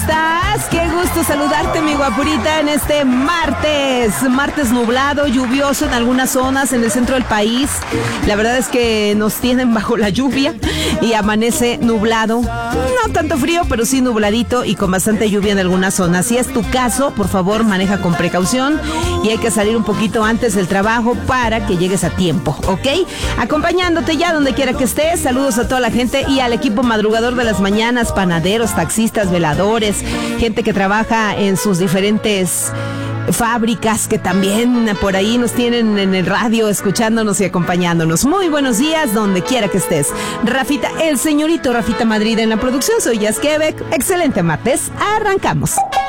estás? Qué gusto saludarte, mi guapurita, en este martes nublado, lluvioso en algunas zonas en el centro del país. La verdad es que nos tienen bajo la lluvia y amanece nublado. No tanto frío, pero sí nubladito y con bastante lluvia en algunas zonas. Si es tu caso, por favor, maneja con precaución y hay que salir un poquito antes del trabajo para que llegues a tiempo, ¿ok? Acompañándote ya donde quiera que estés. Saludos a toda la gente y al equipo madrugador de las mañanas, panaderos, taxistas, veladores, gente que trabaja en sus diferentes fábricas que también por ahí nos tienen en el radio escuchándonos y acompañándonos. Muy buenos días donde quiera que estés. Rafita, el señorito Rafita Madrid en la producción. Soy Jazz Quebec. Excelente martes. Arrancamos.